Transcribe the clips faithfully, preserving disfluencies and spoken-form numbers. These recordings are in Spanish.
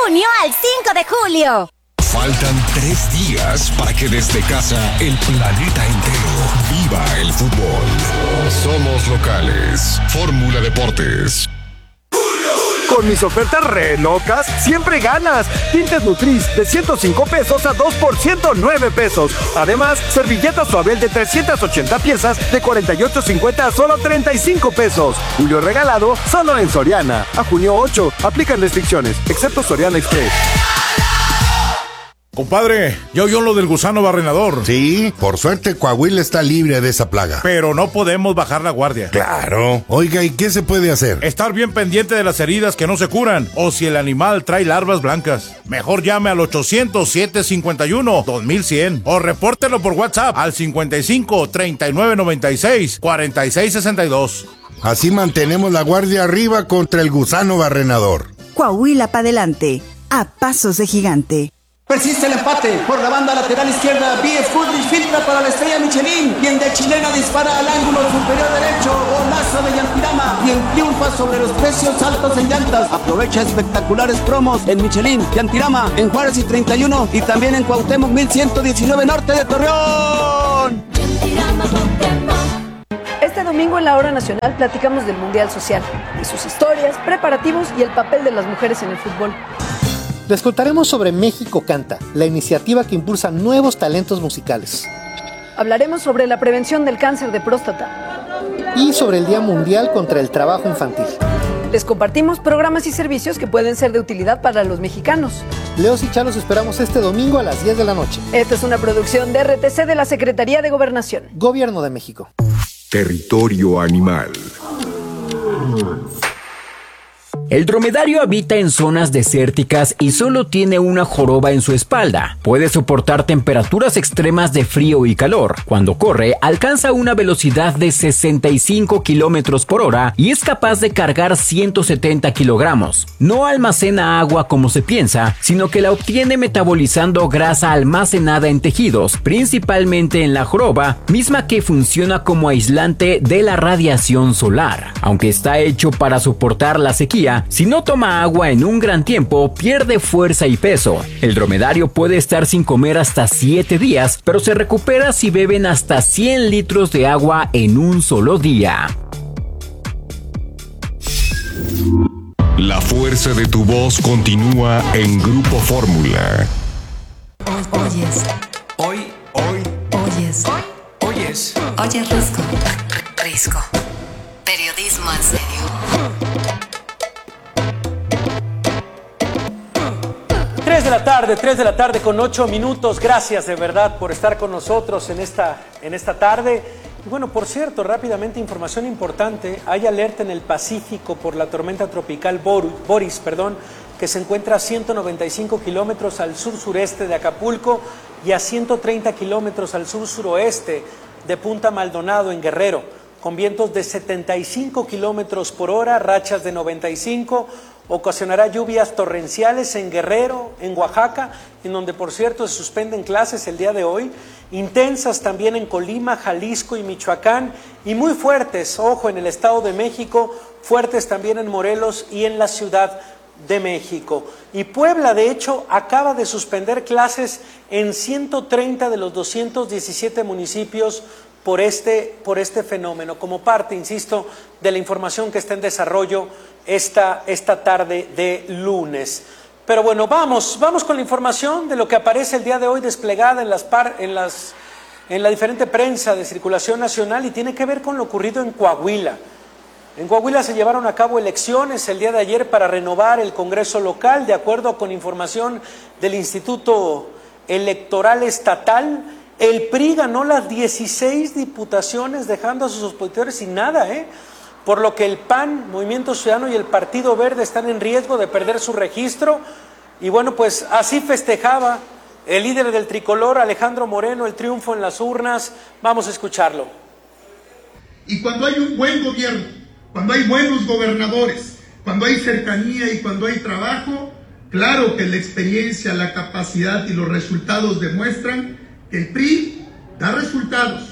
junio al cinco de julio. Faltan tres días para que desde casa el planeta entero viva el fútbol. Somos locales. Fórmula Deportes. Con mis ofertas re locas, siempre ganas. Tintes Nutris de ciento cinco pesos a dos por ciento nueve pesos. Además, servilletas Suabel de trescientas ochenta piezas de cuarenta y ocho cincuenta a solo treinta y cinco pesos. Julio regalado solo en Soriana. A junio ocho, aplican restricciones, excepto Soriana Express. Compadre, ¿ya oyó lo del gusano barrenador? Sí, por suerte Coahuila está libre de esa plaga. Pero no podemos bajar la guardia. Claro. Oiga, ¿y qué se puede hacer? Estar bien pendiente de las heridas que no se curan, o si el animal trae larvas blancas. Mejor llame al ochocientos, siete cincuenta y uno, dos mil cien o repórtelo por WhatsApp al cincuenta y cinco, treinta y nueve noventa y seis, cuarenta y seis sesenta y dos. Así mantenemos la guardia arriba contra el gusano barrenador. Coahuila para adelante, a pasos de gigante. Persiste el empate por la banda lateral izquierda. B F Goodrich filtra para la estrella Michelin, quien de chilena dispara al ángulo superior derecho. Golazo de Yantirama, quien triunfa sobre los precios altos en llantas. Aprovecha espectaculares promos en Michelin, Yantirama, en Juárez y treinta y uno y también en Cuauhtémoc mil ciento diecinueve Norte de Torreón. Este domingo en la Hora Nacional platicamos del Mundial Social, de sus historias, preparativos y el papel de las mujeres en el fútbol. Les contaremos sobre México Canta, la iniciativa que impulsa nuevos talentos musicales. Hablaremos sobre la prevención del cáncer de próstata. Y sobre el Día Mundial contra el Trabajo Infantil. Les compartimos programas y servicios que pueden ser de utilidad para los mexicanos. Leos y Chalos esperamos este domingo a las diez de la noche. Esta es una producción de R T C de la Secretaría de Gobernación. Gobierno de México. Territorio animal. El dromedario habita en zonas desérticas y solo tiene una joroba en su espalda. Puede soportar temperaturas extremas de frío y calor. Cuando corre, alcanza una velocidad de sesenta y cinco kilómetros por hora y es capaz de cargar ciento setenta kilogramos. No almacena agua como se piensa, sino que la obtiene metabolizando grasa almacenada en tejidos, principalmente en la joroba, misma que funciona como aislante de la radiación solar. Aunque está hecho para soportar la sequía, si no toma agua en un gran tiempo, pierde fuerza y peso. El dromedario puede estar sin comer hasta siete días, pero se recupera si beben hasta cien litros de agua en un solo día. La fuerza de tu voz continúa en Grupo Fórmula. Oyes. Hoy, hoy. Oyes. Hoy. Oyes. Oye, Risco. Risco. Periodismo en serio. tres de la tarde, tres de la tarde con ocho minutos. Gracias de verdad por estar con nosotros en esta, en esta tarde. Y bueno, por cierto, rápidamente, información importante. Hay alerta en el Pacífico por la tormenta tropical Boris, perdón, que se encuentra a ciento noventa y cinco kilómetros al sur-sureste de Acapulco y a ciento treinta kilómetros al sur-suroeste de Punta Maldonado en Guerrero, con vientos de setenta y cinco kilómetros por hora, rachas de noventa y cinco. Ocasionará lluvias torrenciales en Guerrero, en Oaxaca, en donde por cierto se suspenden clases el día de hoy, intensas también en Colima, Jalisco y Michoacán, y muy fuertes, ojo, en el Estado de México, fuertes también en Morelos y en la Ciudad de México. Y Puebla, de hecho, acaba de suspender clases en ciento treinta de los doscientos diecisiete municipios por este, por este fenómeno, como parte, insisto, de la información que está en desarrollo esta, esta tarde de lunes. Pero bueno, vamos, vamos con la información de lo que aparece el día de hoy desplegada en, las par, en, las, en la diferente prensa de circulación nacional y tiene que ver con lo ocurrido en Coahuila. En Coahuila se llevaron a cabo elecciones el día de ayer para renovar el Congreso local, de acuerdo con información del Instituto Electoral Estatal. El P R I ganó las dieciséis diputaciones, dejando a sus opositores sin nada, ¿eh? Por lo que el P A N, Movimiento Ciudadano y el Partido Verde están en riesgo de perder su registro. Y bueno, pues así festejaba el líder del tricolor, Alejandro Moreno, el triunfo en las urnas. Vamos a escucharlo. Y cuando hay un buen gobierno, cuando hay buenos gobernadores, cuando hay cercanía y cuando hay trabajo, claro que la experiencia, la capacidad y los resultados demuestran que el P R I da resultados.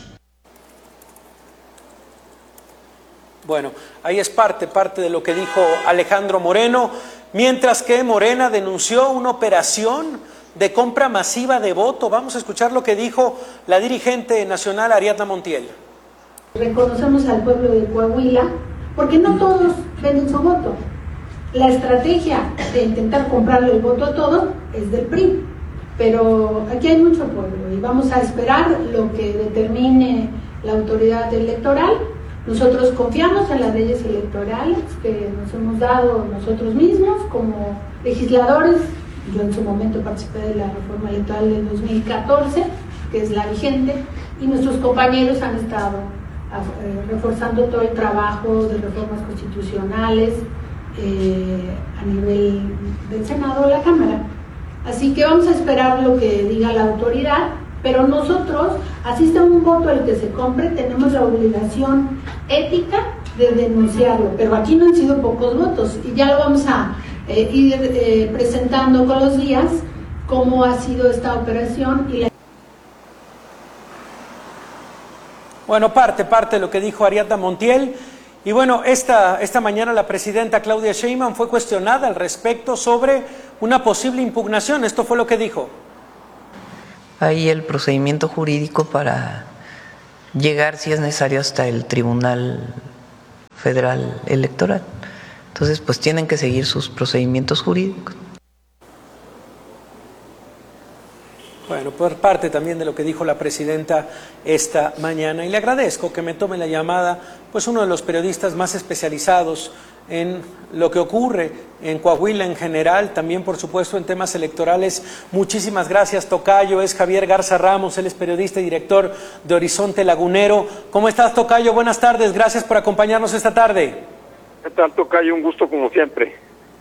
Bueno, ahí es parte, parte de lo que dijo Alejandro Moreno. mientras que Morena denunció una operación de compra masiva de voto. Vamos a escuchar lo que dijo la dirigente nacional Ariadna Montiel. Reconocemos al pueblo de Coahuila porque no todos venden su voto. La estrategia de intentar comprarle el voto a todos es del P R I, pero aquí hay mucho pueblo y vamos a esperar lo que determine la autoridad electoral. Nosotros confiamos en las leyes electorales que nos hemos dado nosotros mismos como legisladores. Yo en su momento participé de la reforma electoral del dos mil catorce, que es la vigente, y nuestros compañeros han estado eh, reforzando todo el trabajo de reformas constitucionales eh, a nivel del Senado o la Cámara. Así que vamos a esperar lo que diga la autoridad, pero nosotros, así sea un voto el que se compre, tenemos la obligación ética de denunciarlo, pero aquí no han sido pocos votos y ya lo vamos a eh, ir eh, presentando con los días cómo ha sido esta operación. Y la... Bueno, parte, parte de lo que dijo Ariadna Montiel. Y bueno, esta, esta mañana la presidenta Claudia Sheinbaum fue cuestionada al respecto sobre una posible impugnación. Esto fue lo que dijo. Hay el procedimiento jurídico para llegar, si es necesario, hasta el Tribunal Federal Electoral. Entonces, pues tienen que seguir sus procedimientos jurídicos. Bueno, por parte también de lo que dijo la presidenta esta mañana. Y le agradezco que me tome la llamada, pues uno de los periodistas más especializados en lo que ocurre en Coahuila en general, también por supuesto en temas electorales. Muchísimas gracias, tocayo. Es Javier Garza Ramos, él es periodista y director de Horizonte Lagunero. ¿Cómo estás, tocayo? Buenas tardes, gracias por acompañarnos esta tarde. ¿Qué tal, tocayo? Un gusto como siempre.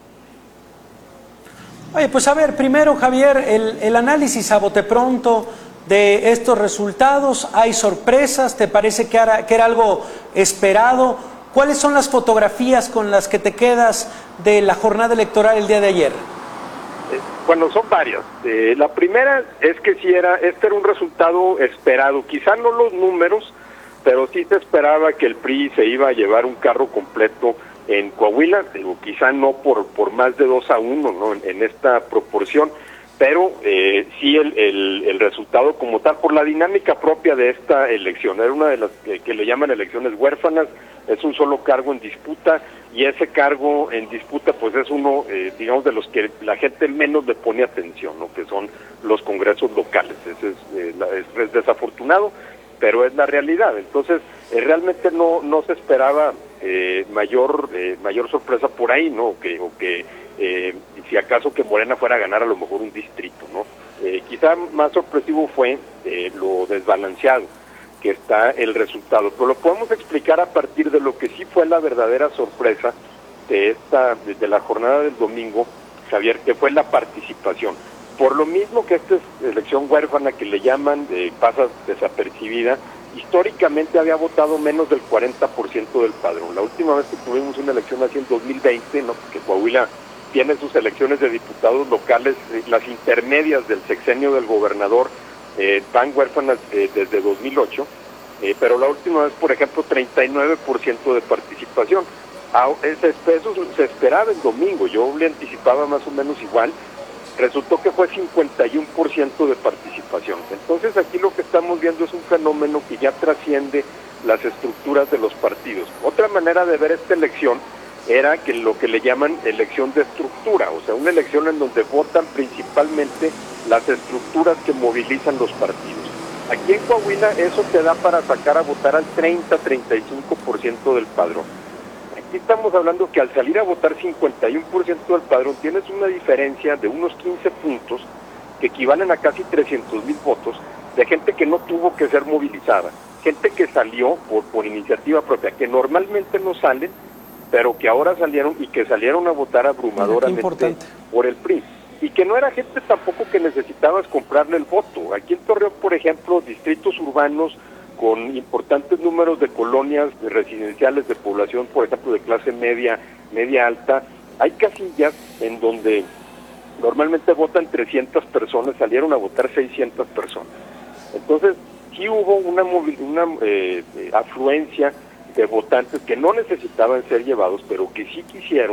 Oye, pues a ver, primero, Javier, el, el análisis a bote pronto de estos resultados. ¿Hay sorpresas? ¿Te parece que era, que era algo esperado? ¿Cuáles son las fotografías con las que te quedas de la jornada electoral el día de ayer? Eh, bueno, son varias. Eh, la primera es que sí era, este era un resultado esperado. Quizá no los números, pero sí se esperaba que el P R I se iba a llevar un carro completo en Coahuila, digo, quizá no por por más de dos a uno, ¿no? En, en esta proporción, pero eh, sí el, el, el resultado como tal, por la dinámica propia de esta elección. Era una de las que, que le llaman elecciones huérfanas, es un solo cargo en disputa, y ese cargo en disputa pues es uno, eh, digamos, de los que la gente menos le pone atención, ¿no? Que son los congresos locales. Ese es, eh, la, es, es desafortunado, pero es la realidad. Entonces, eh, realmente no no se esperaba eh, mayor eh, mayor sorpresa por ahí, ¿no? O que, o que eh, si acaso que Morena fuera a ganar a lo mejor un distrito, ¿no? Eh, quizá más sorpresivo fue eh, lo desbalanceado que está el resultado, pero lo podemos explicar a partir de lo que sí fue la verdadera sorpresa de esta de la jornada del domingo, Javier, que fue la participación. Por lo mismo que esta es elección huérfana que le llaman, eh, pasa desapercibida, históricamente había votado menos del cuarenta por ciento del padrón. La última vez que tuvimos una elección así en dos mil veinte, ¿no? Porque Coahuila tiene sus elecciones de diputados locales, eh, las intermedias del sexenio del gobernador, eh, van huérfanas eh, desde dos mil ocho, eh, pero la última vez, por ejemplo, treinta y nueve por ciento de participación. Ah, ese, eso se esperaba el domingo, yo le anticipaba más o menos igual. Resultó que fue cincuenta y uno por ciento de participación. Entonces aquí lo que estamos viendo es un fenómeno que ya trasciende las estructuras de los partidos. Otra manera de ver esta elección era que lo que le llaman elección de estructura, o sea, una elección en donde votan principalmente las estructuras que movilizan los partidos. Aquí en Coahuila eso te da para sacar a votar al treinta a treinta y cinco por ciento del padrón. Aquí estamos hablando que al salir a votar cincuenta y uno por ciento del padrón tienes una diferencia de unos quince puntos que equivalen a casi trescientos mil votos de gente que no tuvo que ser movilizada, gente que salió por, por iniciativa propia, que normalmente no salen, pero que ahora salieron y que salieron a votar abrumadoramente por el P R I. Y que no era gente tampoco que necesitabas comprarle el voto. Aquí en Torreón, por ejemplo, distritos urbanos con importantes números de colonias de residenciales de población, por ejemplo, de clase media, media alta, hay casillas en donde normalmente votan trescientas personas, salieron a votar seiscientas personas. Entonces, sí hubo una, una eh, afluencia de votantes que no necesitaban ser llevados, pero que sí quisieron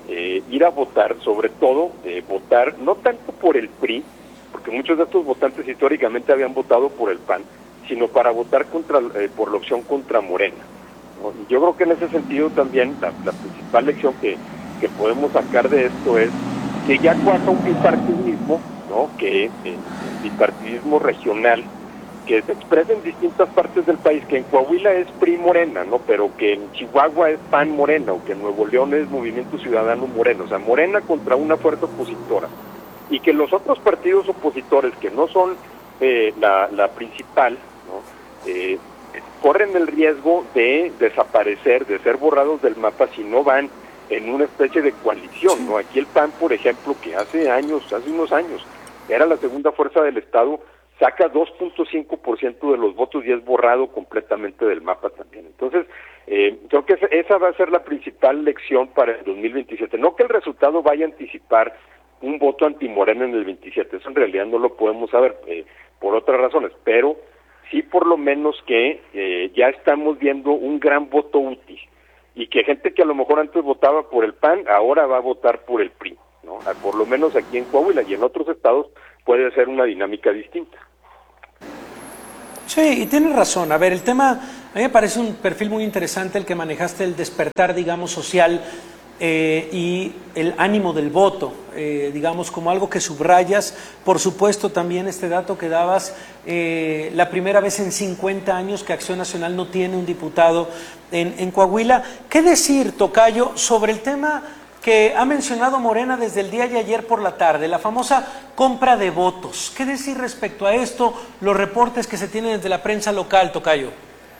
eh, ir a votar, sobre todo eh, votar no tanto por el P R I, porque muchos de estos votantes históricamente habían votado por el P A N, sino para votar contra eh, por la opción contra Morena, ¿no? Y yo creo que en ese sentido también la, la principal lección que, que podemos sacar de esto es que ya cuaja un bipartidismo, ¿no? Que eh, el bipartidismo regional que se expresa en distintas partes del país, que en Coahuila es P R I Morena, ¿no? Pero que en Chihuahua es P A N Morena, o que en Nuevo León es Movimiento Ciudadano Moreno, o sea, Morena contra una fuerza opositora, y que los otros partidos opositores que no son eh, la, la principal, ¿no? Eh, corren el riesgo de desaparecer, de ser borrados del mapa si no van en una especie de coalición, ¿no? Aquí el P A N, por ejemplo, que hace años, hace unos años, era la segunda fuerza del Estado, saca dos punto cinco por ciento de los votos y es borrado completamente del mapa también. Entonces, eh, creo que esa va a ser la principal lección para el dos mil veintisiete. No que el resultado vaya a anticipar un voto antimorena en el veintisiete, eso en realidad no lo podemos saber eh, por otras razones, pero sí por lo menos que eh, ya estamos viendo un gran voto útil, y que gente que a lo mejor antes votaba por el P A N, ahora va a votar por el P R I, ¿no? Por lo menos aquí en Coahuila, y en otros estados puede ser una dinámica distinta. Sí, y tienes razón. A ver, el tema, a mí me parece un perfil muy interesante el que manejaste, el despertar, digamos, social eh, y el ánimo del voto, eh, digamos, como algo que subrayas. Por supuesto, también este dato que dabas, eh, la primera vez en cincuenta años que Acción Nacional no tiene un diputado en, en Coahuila. ¿Qué decir, tocayo, sobre el tema que ha mencionado Morena desde el día de ayer por la tarde, la famosa compra de votos? ¿Qué decir respecto a esto, los reportes que se tienen desde la prensa local, tocayo?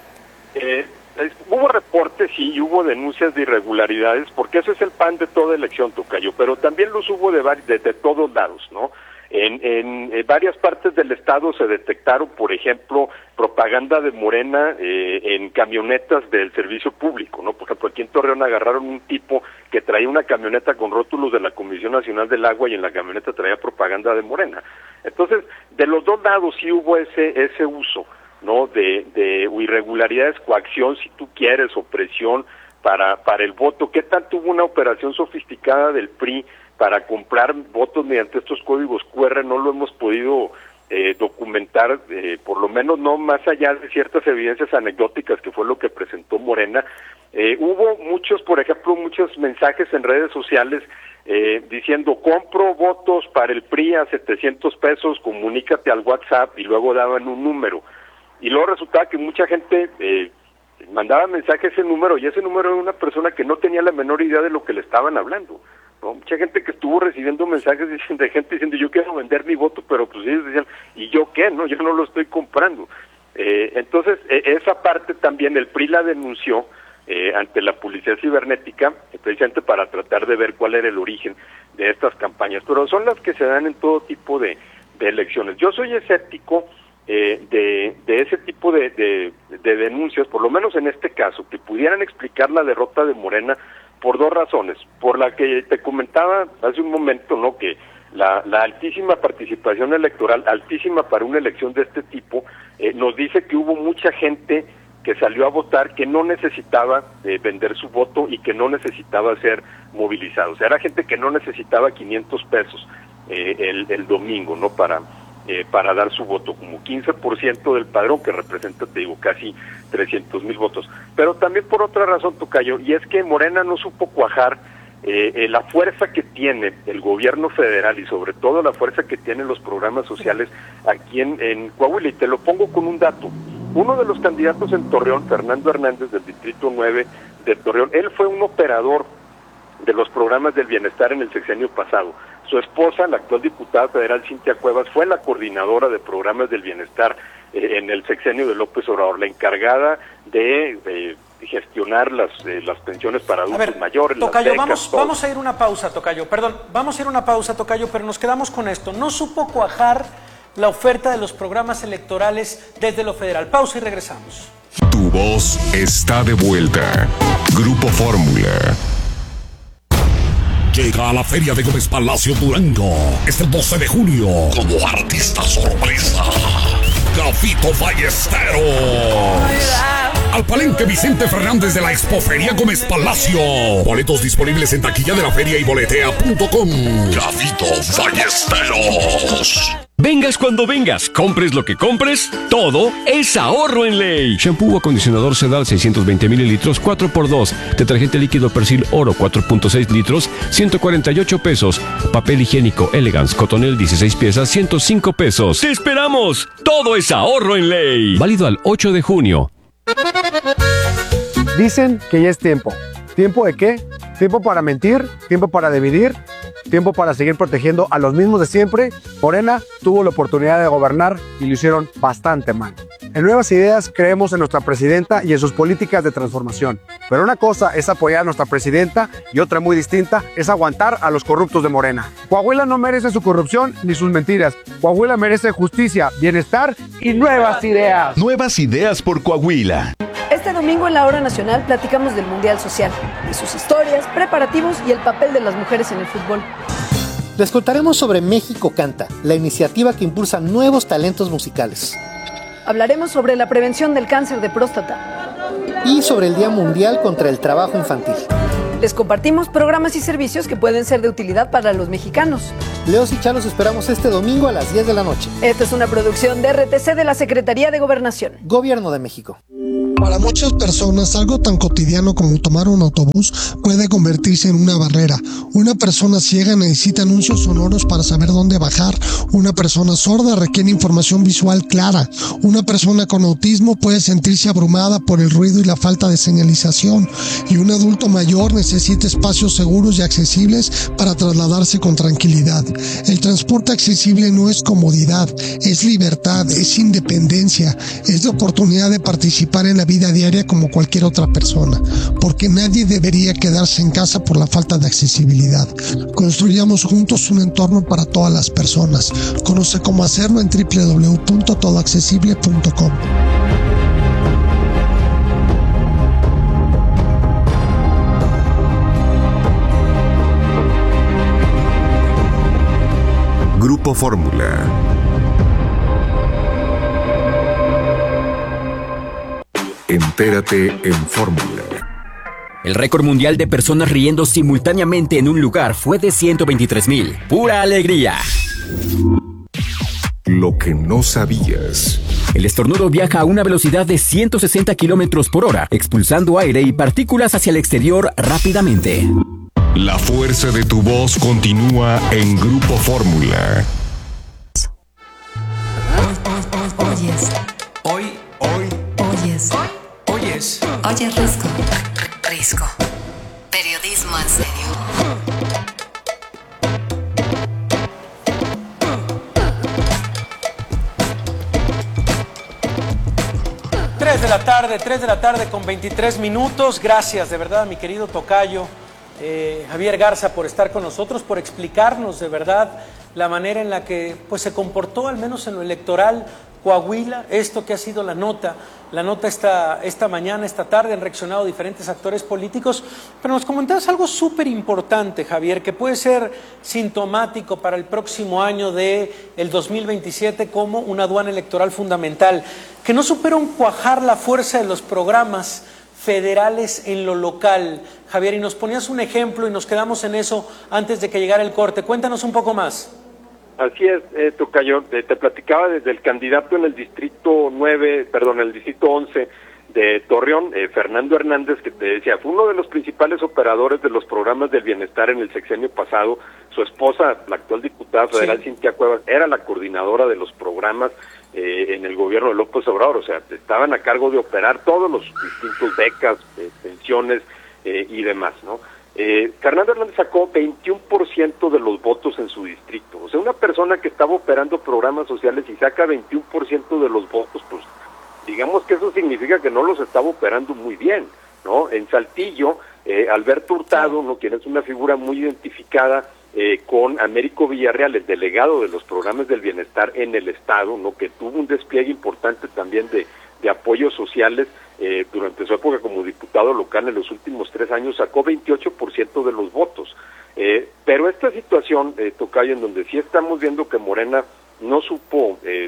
Eh, es, hubo reportes y hubo denuncias de irregularidades, porque eso es el pan de toda elección, tocayo, pero también los hubo de, de, de todos lados, ¿no? En, en, en varias partes del estado se detectaron, por ejemplo, propaganda de Morena eh, en camionetas del servicio público, ¿no? Por ejemplo, aquí en Torreón agarraron un tipo que traía una camioneta con rótulos de la Comisión Nacional del Agua y en la camioneta traía propaganda de Morena. Entonces, de los dos lados sí hubo ese ese uso, ¿no? De, de irregularidades, coacción, si tú quieres, o presión para, para el voto. ¿Qué tanto hubo una operación sofisticada del P R I para comprar votos mediante estos códigos cu erre? No lo hemos podido eh, documentar, eh, por lo menos no más allá de ciertas evidencias anecdóticas, que fue lo que presentó Morena. Eh, hubo muchos, por ejemplo, muchos mensajes en redes sociales eh, diciendo: compro votos para el P R I a setecientos pesos, comunícate al WhatsApp, y luego daban un número. Y luego resultaba que mucha gente eh, mandaba mensaje a ese número, y ese número era una persona que no tenía la menor idea de lo que le estaban hablando, ¿no? Mucha gente que estuvo recibiendo mensajes de gente diciendo: yo quiero vender mi voto, pero pues ellos decían: ¿y yo qué? No, yo no lo estoy comprando. Eh, entonces, eh, esa parte también el P R I la denunció eh, ante la Policía Cibernética, precisamente para tratar de ver cuál era el origen de estas campañas, pero son las que se dan en todo tipo de, de elecciones. Yo soy escéptico eh, de, de ese tipo de, de, de denuncias, por lo menos en este caso, que pudieran explicar la derrota de Morena, por dos razones. Por la que te comentaba hace un momento, ¿no? Que la, la altísima participación electoral, altísima para una elección de este tipo, eh, nos dice que hubo mucha gente que salió a votar que no necesitaba eh, vender su voto y que no necesitaba ser movilizado. O sea, era gente que no necesitaba quinientos pesos eh, el, el domingo, ¿no? Para eh, para dar su voto, como quince por ciento del padrón, que representa, te digo, casi trescientos mil votos. Pero también por otra razón, tocayo, y es que Morena no supo cuajar eh, eh, la fuerza que tiene el gobierno federal, y sobre todo la fuerza que tienen los programas sociales aquí en, en Coahuila. Y te lo pongo con un dato. Uno de los candidatos en Torreón, Fernando Hernández, del Distrito nueve de Torreón, él fue un operador de los programas del bienestar en el sexenio pasado. Su esposa, la actual diputada federal Cintia Cuevas, fue la coordinadora de programas del bienestar eh, en el sexenio de López Obrador, la encargada de, de gestionar las eh, las pensiones para adultos a ver, mayores. Tocayo, las becas, vamos, todo. vamos a ir a una pausa, tocayo, perdón, vamos a ir a una pausa, tocayo, pero nos quedamos con esto. No supo cuajar la oferta de los programas electorales desde lo federal. Pausa y regresamos. Tu voz está de vuelta. Grupo Fórmula. Llega a la Feria de Gómez Palacio Durango este doce de junio como artista sorpresa, Gafito Ballesteros. al Palenque Vicente Fernández de la Expoferia Gómez Palacio. Boletos disponibles en taquilla de la feria y boletea punto com. Chavitos Ballesteros. Vengas cuando vengas, compres lo que compres, todo es ahorro en Ley. Shampoo o acondicionador Sedal seiscientos veinte mililitros, cuatro por dos. Detergente líquido Persil Oro cuatro punto seis litros, ciento cuarenta y ocho pesos. Papel higiénico Elegance Cotonel dieciséis piezas, ciento cinco pesos. ¡Te esperamos! Todo es ahorro en Ley. Válido al ocho de junio. Dicen que ya es tiempo. ¿Tiempo de qué? Tiempo para mentir, tiempo para dividir, tiempo para seguir protegiendo a los mismos de siempre. Morena tuvo la oportunidad de gobernar y lo hicieron bastante mal. En Nuevas Ideas creemos en nuestra presidenta y en sus políticas de transformación. Pero una cosa es apoyar a nuestra presidenta y otra muy distinta es aguantar a los corruptos de Morena. Coahuila no merece su corrupción ni sus mentiras. Coahuila merece justicia, bienestar y nuevas ideas. Nuevas Ideas por Coahuila. Este domingo en la Hora Nacional platicamos del Mundial Social, de sus historias, preparativos y el papel de las mujeres en el fútbol. Les contaremos sobre México Canta, la iniciativa que impulsa nuevos talentos musicales. Hablaremos sobre la prevención del cáncer de próstata. Y sobre el Día Mundial contra el Trabajo Infantil. Les compartimos programas y servicios que pueden ser de utilidad para los mexicanos. Leos y Chalos esperamos este domingo a las diez de la noche. Esta es una producción de R T C de la Secretaría de Gobernación. Gobierno de México. Para muchas personas, algo tan cotidiano como tomar un autobús puede convertirse en una barrera. Una persona ciega necesita anuncios sonoros para saber dónde bajar. Una persona sorda requiere información visual clara. Una persona con autismo puede sentirse abrumada por el ruido y la falta de señalización. Y un adulto mayor necesita espacios seguros y accesibles para trasladarse con tranquilidad. El transporte accesible no es comodidad, es libertad, es independencia, es la oportunidad de participar en la vida diaria como cualquier otra persona, porque nadie debería quedarse en casa por la falta de accesibilidad. Construyamos juntos un entorno para todas las personas. Conoce cómo hacerlo en doble u doble u doble u punto todo accesible punto com. Grupo Fórmula. Entérate en Fórmula. El récord mundial de personas riendo simultáneamente en un lugar fue de ciento veintitrés mil. ¡Pura alegría! Lo que no sabías. El estornudo viaja a una velocidad de ciento sesenta kilómetros por hora, expulsando aire y partículas hacia el exterior rápidamente. La fuerza de tu voz continúa en Grupo Fórmula. Oyes. Hoy, hoy. Oyes. Oyes. Oye, Risco. Risco. Periodismo en serio. tres de la tarde, tres de la tarde con veintitrés minutos. Gracias de verdad a mi querido tocayo eh, Javier Garza por estar con nosotros, por explicarnos de verdad la manera en la que pues, se comportó, al menos en lo electoral, Coahuila, esto que ha sido la nota, la nota esta, esta mañana, esta tarde, han reaccionado diferentes actores políticos, pero nos comentabas algo súper importante, Javier, que puede ser sintomático para el próximo año de el dos mil veintisiete como una aduana electoral fundamental, que no supieron cuajar la fuerza de los programas federales en lo local. Javier, y nos ponías un ejemplo y nos quedamos en eso antes de que llegara el corte. Cuéntanos un poco más. Así es, eh, Tocayo, eh, te platicaba desde el candidato en el distrito nueve, perdón, el distrito once de Torreón, eh, Fernando Hernández, que te decía, fue uno de los principales operadores de los programas del bienestar en el sexenio pasado. Su esposa, la actual diputada federal, sí, Cintia Cuevas, era la coordinadora de los programas eh, en el gobierno de López Obrador, o sea, estaban a cargo de operar todos los distintos becas, eh, pensiones eh, y demás, ¿no? Eh, Fernando Hernández sacó veintiuno por ciento de los votos en su distrito. O sea, una persona que estaba operando programas sociales y saca veintiuno por ciento de los votos, pues digamos que eso significa que no los estaba operando muy bien, ¿no? En Saltillo, eh, Alberto Hurtado, ¿no?, quien es una figura muy identificada eh, con Américo Villarreal, el delegado de los programas del bienestar en el estado, ¿no?, que tuvo un despliegue importante también de, de apoyos sociales, Eh, durante su época como diputado local en los últimos tres años, sacó veintiocho por ciento de los votos. Eh, pero esta situación, eh, Tocayo, en donde sí estamos viendo que Morena no supo eh,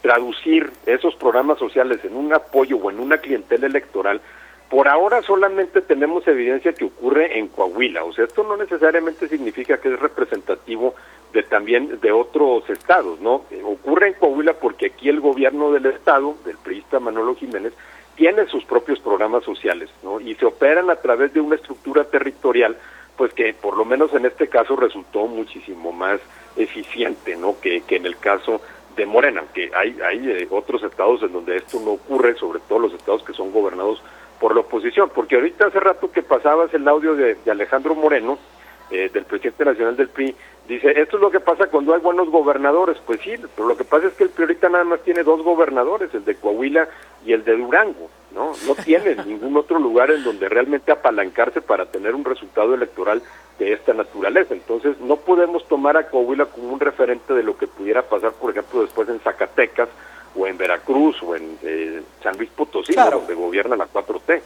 traducir esos programas sociales en un apoyo o en una clientela electoral, por ahora solamente tenemos evidencia que ocurre en Coahuila. O sea, esto no necesariamente significa que es representativo de también de otros estados, ¿no? Ocurre en Coahuila porque aquí el gobierno del estado, del priista Manolo Jiménez, tiene sus propios programas sociales, ¿no? Y se operan a través de una estructura territorial, pues que por lo menos en este caso resultó muchísimo más eficiente, ¿no? Que, que en el caso de Morena, que hay, hay eh, otros estados en donde esto no ocurre, sobre todo los estados que son gobernados por la oposición, porque ahorita hace rato que pasabas el audio de, de Alejandro Moreno, eh, del presidente nacional del P R I, dice, esto es lo que pasa cuando hay buenos gobernadores. Pues sí, pero lo que pasa es que el P R I ahorita nada más tiene dos gobernadores, el de Coahuila y el de Durango, ¿no? No tiene ningún otro lugar en donde realmente apalancarse para tener un resultado electoral de esta naturaleza. Entonces no podemos tomar a Coahuila como un referente de lo que pudiera pasar, por ejemplo, después en Zacatecas, o en Veracruz, o en eh, San Luis Potosí, claro, donde gobierna la cuatro T.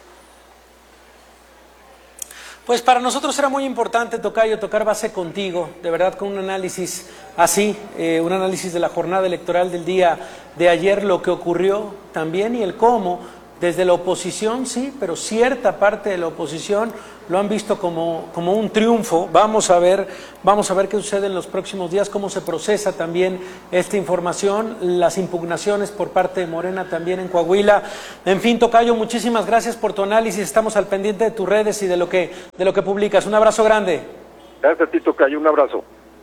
Pues para nosotros era muy importante, Tocayo, tocar base contigo, de verdad, con un análisis así, eh, un análisis de la jornada electoral del día de ayer, lo que ocurrió también y el cómo, desde la oposición, sí, pero cierta parte de la oposición lo han visto como, como un triunfo. Vamos a ver, vamos a ver qué sucede en los próximos días, cómo se procesa también esta información, las impugnaciones por parte de Morena también en Coahuila. En fin, Tocayo, muchísimas gracias por tu análisis, estamos al pendiente de tus redes y de lo que, de lo que publicas. Un abrazo grande. Gracias a ti, Tocayo, un abrazo.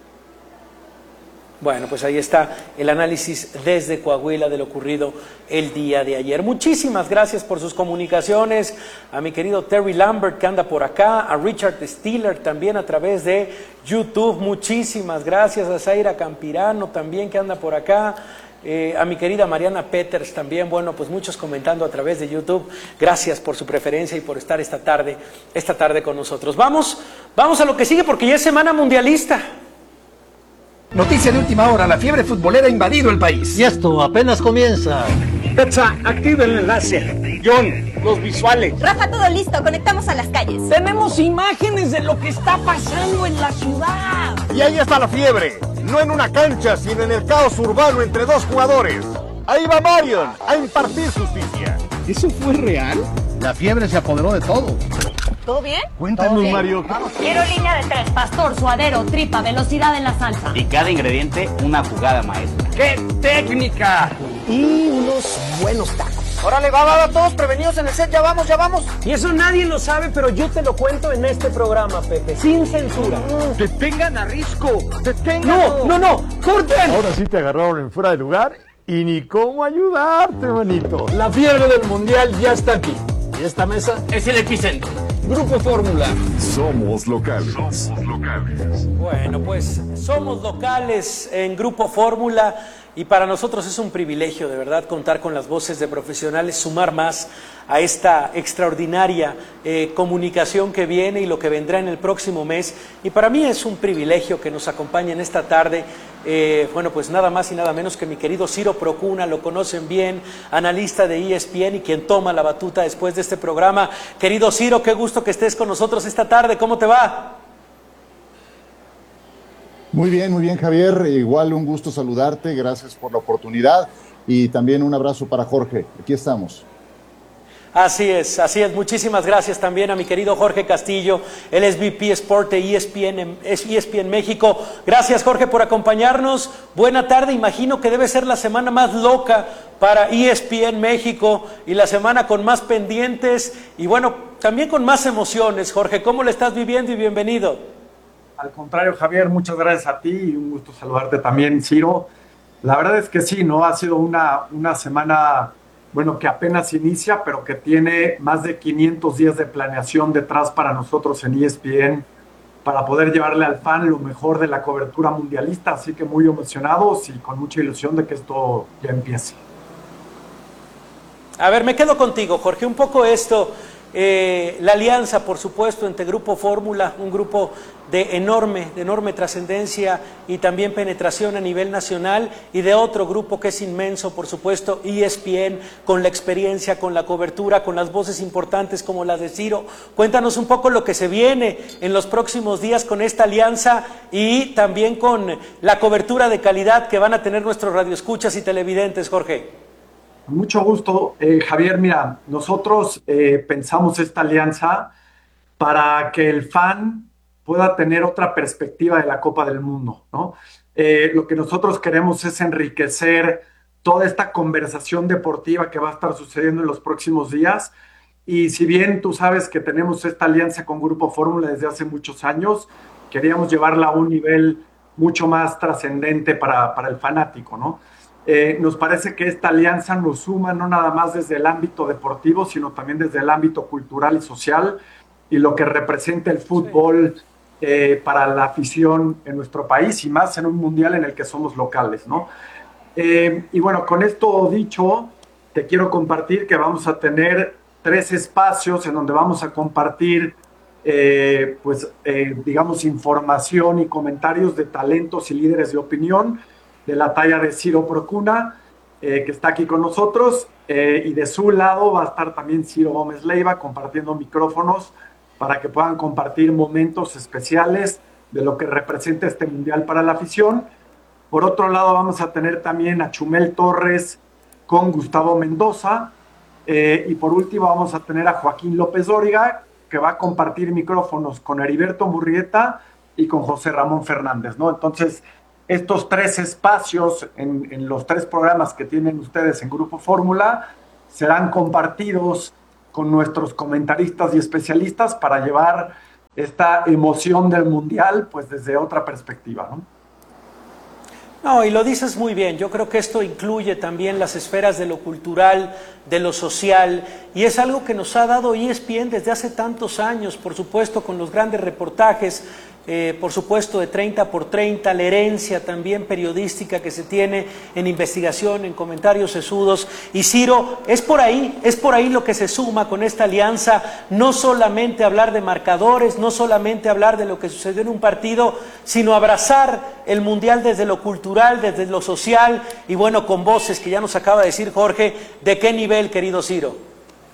Bueno, pues ahí está el análisis desde Coahuila de lo ocurrido el día de ayer. Muchísimas gracias por sus comunicaciones, a mi querido Terry Lambert que anda por acá, a Richard Stiller también a través de YouTube, muchísimas gracias, a Zaira Campirano también que anda por acá, eh, a mi querida Mariana Peters también, bueno, pues muchos comentando a través de YouTube. Gracias por su preferencia y por estar esta tarde, esta tarde con nosotros. Vamos, vamos a lo que sigue porque ya es semana mundialista. Noticia de última hora, la fiebre futbolera ha invadido el país. Y esto apenas comienza. Petsa, activa el enlace. John, los visuales. Rafa, todo listo, conectamos a las calles. Tenemos imágenes de lo que está pasando en la ciudad. Y ahí está la fiebre, no en una cancha, sino en el caos urbano entre dos jugadores. Ahí va Marion a impartir justicia. ¿Eso fue real? La fiebre se apoderó de todo. ¿Todo bien? Cuéntanos, Mario. Quiero línea de tres, pastor, suadero, tripa, velocidad en la salsa. Y cada ingrediente, una jugada maestra. ¡Qué técnica! Y unos buenos tacos. Órale, va, va, va, todos prevenidos en el set, ya vamos, ya vamos. Y eso nadie lo sabe, pero yo te lo cuento en este programa, Pepe, sin censura. Mm. ¡Detengan a Risco! ¡Detengan! ¡No, no, no! ¡Corten! Ahora sí te agarraron en fuera de lugar y ni cómo ayudarte, manito. La fiebre del mundial ya está aquí. Y esta mesa es el epicentro. Grupo Fórmula. Somos locales. Somos locales. Bueno, pues somos locales en Grupo Fórmula y para nosotros es un privilegio de verdad contar con las voces de profesionales, sumar más a esta extraordinaria eh, comunicación que viene y lo que vendrá en el próximo mes. Y para mí es un privilegio que nos acompañen esta tarde. Eh, bueno, pues nada más y nada menos que mi querido Ciro Procuna, lo conocen bien, analista de E S P N y quien toma la batuta después de este programa. Querido Ciro, qué gusto que estés con nosotros esta tarde, ¿cómo te va? Muy bien, muy bien, Javier, igual un gusto saludarte, gracias por la oportunidad y también un abrazo para Jorge, aquí estamos. Así es, así es. Muchísimas gracias también a mi querido Jorge Castillo, el S V P Sport de E S P N, E S P N México. Gracias, Jorge, por acompañarnos. Buena tarde. Imagino que debe ser la semana más loca para E S P N México y la semana con más pendientes y bueno, también con más emociones. Jorge, ¿cómo le estás viviendo y bienvenido? Al contrario, Javier, muchas gracias a ti y un gusto saludarte también, Ciro. La verdad es que sí, ¿no? Ha sido una, una semana... bueno, que apenas inicia, pero que tiene más de quinientos días de planeación detrás para nosotros en E S P N, para poder llevarle al fan lo mejor de la cobertura mundialista, así que muy emocionados y con mucha ilusión de que esto ya empiece. A ver, me quedo contigo, Jorge, un poco esto eh, la alianza, por supuesto, entre Grupo Fórmula, un grupo de enorme, de enorme trascendencia y también penetración a nivel nacional, y de otro grupo que es inmenso, por supuesto, E S P N, con la experiencia, con la cobertura, con las voces importantes como la de Ciro. Cuéntanos un poco lo que se viene en los próximos días con esta alianza y también con la cobertura de calidad que van a tener nuestros radioescuchas y televidentes, Jorge. Mucho gusto, eh, Javier. Mira, nosotros eh, pensamos esta alianza para que el fan pueda tener otra perspectiva de la Copa del Mundo, ¿no? Eh, lo que nosotros queremos es enriquecer toda esta conversación deportiva que va a estar sucediendo en los próximos días. Y si bien tú sabes que tenemos esta alianza con Grupo Fórmula desde hace muchos años, queríamos llevarla a un nivel mucho más trascendente para, para el fanático, ¿no? Eh, nos parece que esta alianza nos suma no nada más desde el ámbito deportivo, sino también desde el ámbito cultural y social, y lo que representa el fútbol eh, para la afición en nuestro país, y más en un mundial en el que somos locales, ¿no? Eh, y bueno, con esto dicho, te quiero compartir que vamos a tener tres espacios en donde vamos a compartir, eh, pues, eh, digamos, información y comentarios de talentos y líderes de opinión de la talla de Ciro Procuna, eh, que está aquí con nosotros, eh, y de su lado va a estar también Ciro Gómez Leiva compartiendo micrófonos para que puedan compartir momentos especiales de lo que representa este mundial para la afición. Por otro lado, vamos a tener también a Chumel Torres con Gustavo Mendoza, eh, y por último vamos a tener a Joaquín López Dóriga, que va a compartir micrófonos con Heriberto Murrieta y con José Ramón Fernández, ¿no? Entonces, estos tres espacios en, en los tres programas que tienen ustedes en Grupo Fórmula serán compartidos con nuestros comentaristas y especialistas para llevar esta emoción del Mundial pues desde otra perspectiva, ¿no? No, y lo dices muy bien. Yo creo que esto incluye también las esferas de lo cultural, de lo social, y es algo que nos ha dado E S P N desde hace tantos años, por supuesto, con los grandes reportajes, eh, por supuesto, de treinta por treinta, la herencia también periodística que se tiene en investigación, en comentarios sesudos. Y Ciro, es por ahí, es por ahí lo que se suma con esta alianza, no solamente hablar de marcadores, no solamente hablar de lo que sucedió en un partido, sino abrazar el Mundial desde lo cultural, desde lo social, y bueno, con voces que ya nos acaba de decir Jorge, ¿de qué nivel, querido Ciro?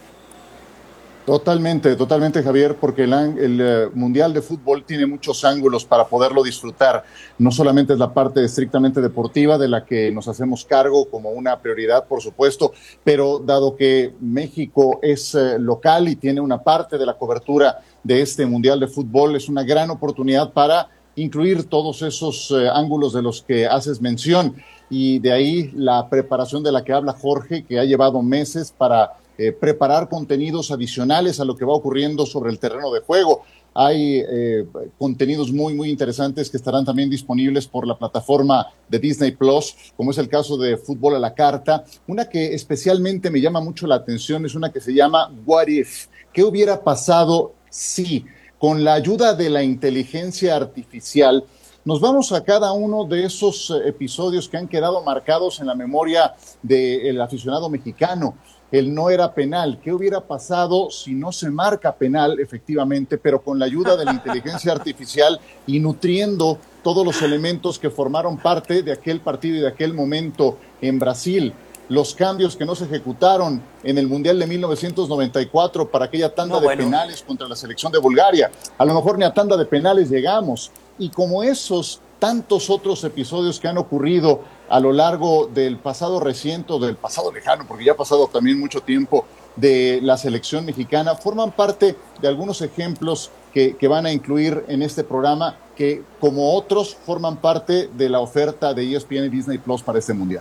Totalmente, totalmente, Javier, porque el, el uh, Mundial de Fútbol tiene muchos ángulos para poderlo disfrutar. No solamente es la parte estrictamente deportiva de la que nos hacemos cargo como una prioridad, por supuesto, pero dado que México es uh, local y tiene una parte de la cobertura de este Mundial de Fútbol, es una gran oportunidad para incluir todos esos uh, ángulos de los que haces mención. Y de ahí la preparación de la que habla Jorge, que ha llevado meses para Eh, preparar contenidos adicionales a lo que va ocurriendo sobre el terreno de juego. Hay eh, contenidos muy, muy interesantes que estarán también disponibles por la plataforma de Disney Plus, como es el caso de Fútbol a la Carta. Una que especialmente me llama mucho la atención es una que se llama What If? ¿Qué hubiera pasado si, con la ayuda de la inteligencia artificial, nos vamos a cada uno de esos episodios que han quedado marcados en la memoria del aficionado mexicano? El no era penal. ¿Qué hubiera pasado si no se marca penal, efectivamente, pero con la ayuda de la inteligencia artificial y nutriendo todos los elementos que formaron parte de aquel partido y de aquel momento en Brasil? Los cambios que no se ejecutaron en el Mundial de mil novecientos noventa y cuatro para aquella tanda no, de bueno. penales contra la selección de Bulgaria. A lo mejor ni a tanda de penales llegamos. Y como esos tantos otros episodios que han ocurrido a lo largo del pasado reciente, o del pasado lejano, porque ya ha pasado también mucho tiempo, de la selección mexicana, forman parte de algunos ejemplos que, que van a incluir en este programa, que como otros forman parte de la oferta de E S P N y Disney Plus para este Mundial.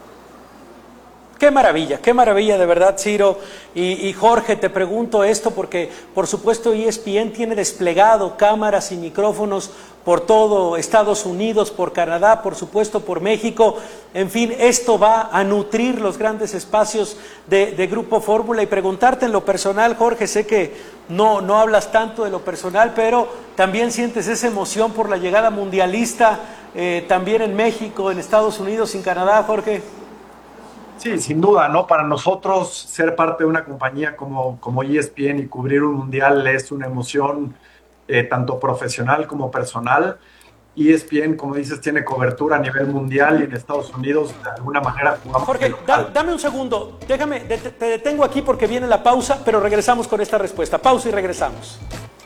Qué maravilla, qué maravilla de verdad, Ciro. Y, y Jorge, te pregunto esto porque, por supuesto, E S P N tiene desplegado cámaras y micrófonos por todo Estados Unidos, por Canadá, por supuesto, por México. En fin, esto va a nutrir los grandes espacios de, de Grupo Fórmula. Y preguntarte en lo personal, Jorge, sé que no, no hablas tanto de lo personal, pero también sientes esa emoción por la llegada mundialista, eh, también en México, en Estados Unidos, en Canadá, Jorge. Sí, sin duda, ¿no? Para nosotros ser parte de una compañía como, como E S P N y cubrir un mundial es una emoción eh, tanto profesional como personal. E S P N, como dices, tiene cobertura a nivel mundial y en Estados Unidos de alguna manera jugamos. Jorge, da, dame un segundo, déjame, te, te detengo aquí porque viene la pausa, pero regresamos con esta respuesta. Pausa y regresamos.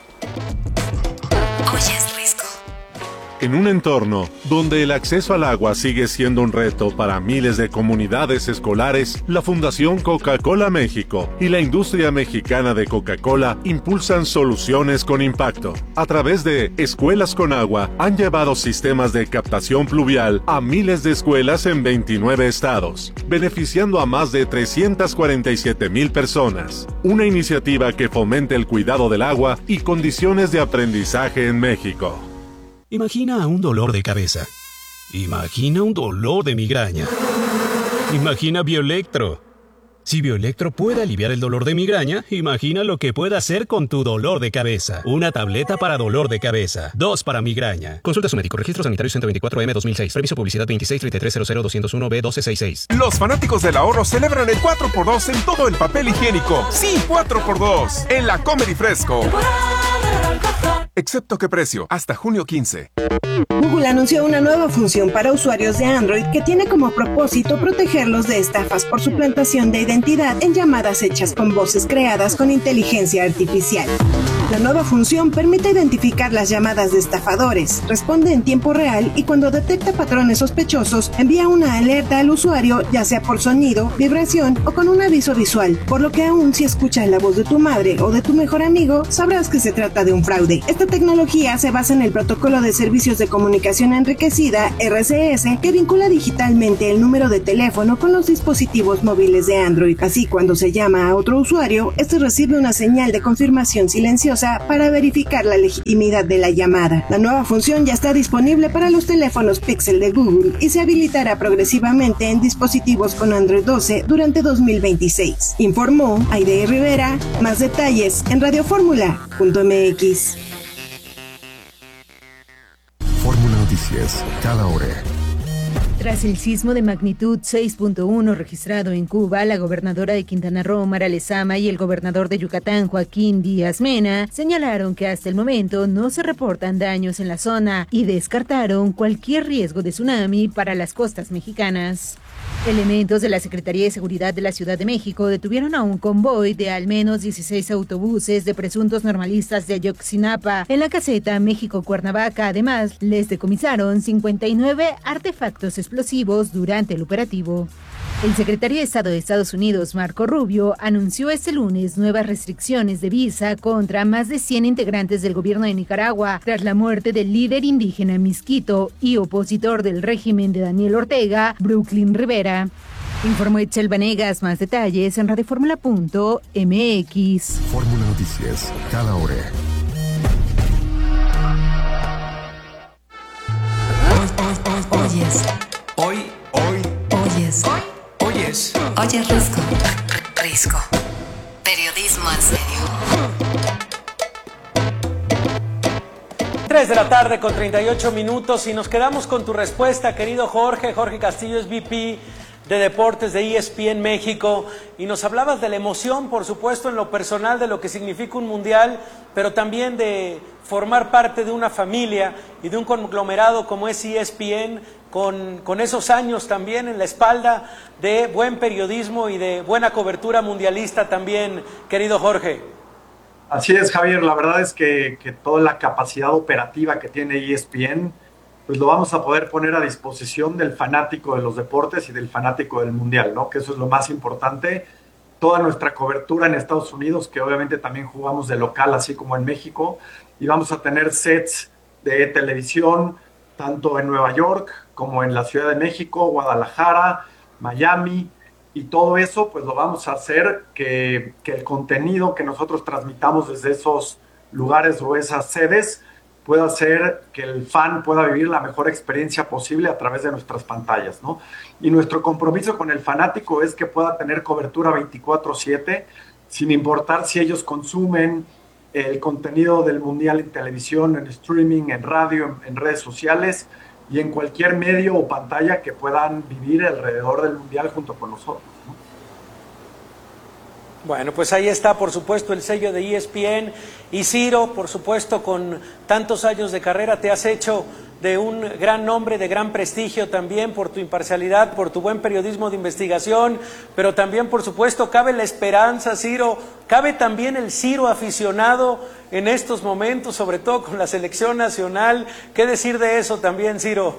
Oyes Risco. En un entorno donde el acceso al agua sigue siendo un reto para miles de comunidades escolares, la Fundación Coca-Cola México y la industria mexicana de Coca-Cola impulsan soluciones con impacto. A través de Escuelas con Agua, han llevado sistemas de captación pluvial a miles de escuelas en veintinueve estados, beneficiando a más de trescientas cuarenta y siete mil personas. Una iniciativa que fomente el cuidado del agua y condiciones de aprendizaje en México. Imagina un dolor de cabeza. Imagina un dolor de migraña. Imagina Bioelectro. Si Bioelectro puede aliviar el dolor de migraña, imagina lo que puede hacer con tu dolor de cabeza. Una tableta para dolor de cabeza. Dos para migraña. Consulta a su médico. Registro sanitario ciento veinticuatro M dos mil seis. Previso publicidad veintiséis treinta y tres cero cero doscientos uno B doce sesenta y seis. Los fanáticos del ahorro celebran el cuatro por dos en todo el papel higiénico. Sí, cuatro por dos. En la Comedy Fresco. Excepto qué precio, hasta junio quince. Google anunció una nueva función para usuarios de Android que tiene como propósito protegerlos de estafas por suplantación de identidad en llamadas hechas con voces creadas con inteligencia artificial. La nueva función permite identificar las llamadas de estafadores, responde en tiempo real y cuando detecta patrones sospechosos envía una alerta al usuario, ya sea por sonido, vibración o con un aviso visual, por lo que aún si escuchas la voz de tu madre o de tu mejor amigo, sabrás que se trata de un fraude. Esta tecnología se basa en el protocolo de servicios de comunicación enriquecida, R C S, que vincula digitalmente el número de teléfono con los dispositivos móviles de Android. Así, cuando se llama a otro usuario, este recibe una señal de confirmación silenciosa para verificar la legitimidad de la llamada. La nueva función ya está disponible para los teléfonos Pixel de Google y se habilitará progresivamente en dispositivos con Android doce durante dos mil veintiséis. Informó Aide Rivera. Más detalles en radioformula punto m x. Fórmula Noticias, cada hora. Tras el sismo de magnitud seis punto uno registrado en Cuba, la gobernadora de Quintana Roo, Mara Lezama, y el gobernador de Yucatán, Joaquín Díaz Mena, señalaron que hasta el momento no se reportan daños en la zona y descartaron cualquier riesgo de tsunami para las costas mexicanas. Elementos de la Secretaría de Seguridad de la Ciudad de México detuvieron a un convoy de al menos dieciséis autobuses de presuntos normalistas de Ayotzinapa en la caseta México-Cuernavaca. Además, les decomisaron cincuenta y nueve artefactos explosivos durante el operativo. El secretario de Estado de Estados Unidos, Marco Rubio, anunció este lunes nuevas restricciones de visa contra más de cien integrantes del gobierno de Nicaragua tras la muerte del líder indígena Misquito y opositor del régimen de Daniel Ortega, Brooklyn Rivera. Informó Etchel Vanegas. Más detalles en radioformula punto m x. Fórmula Noticias, cada hora. Oyes. Hoy, hoy, Oyes. hoy, oyes. Oyes Risco. Risco. Periodismo en serio. tres de la tarde con treinta y ocho minutos y nos quedamos con tu respuesta, querido Jorge. Jorge Castillo es V P de Deportes de E S P N México y nos hablabas de la emoción, por supuesto, en lo personal de lo que significa un mundial, pero también de formar parte de una familia y de un conglomerado como es E S P N, con, con esos años también en la espalda de buen periodismo y de buena cobertura mundialista también, querido Jorge. Así es, Javier. La verdad es que, que toda la capacidad operativa que tiene E S P N, pues lo vamos a poder poner a disposición del fanático de los deportes y del fanático del mundial, ¿no? Que eso es lo más importante. Toda nuestra cobertura en Estados Unidos, que obviamente también jugamos de local, así como en México, y vamos a tener sets de televisión, tanto en Nueva York como en la Ciudad de México, Guadalajara, Miami, y todo eso pues lo vamos a hacer que, que el contenido que nosotros transmitamos desde esos lugares o esas sedes pueda hacer que el fan pueda vivir la mejor experiencia posible a través de nuestras pantallas, ¿no? Y nuestro compromiso con el fanático es que pueda tener cobertura veinticuatro siete, sin importar si ellos consumen el contenido del Mundial en televisión, en streaming, en radio, en, en redes sociales. y en cualquier medio o pantalla que puedan vivir alrededor del Mundial junto con nosotros, ¿no? Bueno, pues ahí está, por supuesto, el sello de E S P N. Y Ciro, por supuesto, con tantos años de carrera, te has hecho de un gran nombre, de gran prestigio también por tu imparcialidad, por tu buen periodismo de investigación, pero también, por supuesto, cabe la esperanza, Ciro, cabe también el Ciro aficionado en estos momentos, sobre todo con la selección nacional. ¿Qué decir de eso también, Ciro?